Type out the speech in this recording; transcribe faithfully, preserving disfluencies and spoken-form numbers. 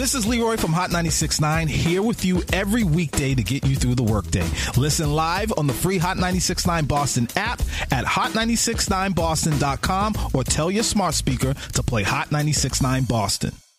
This is Leroy from Hot ninety-six point nine, here with you every weekday to get you through the workday. Listen live on the free Hot ninety-six point nine Boston app at hot nine six nine boston dot com or tell your smart speaker to play Hot ninety-six point nine Boston.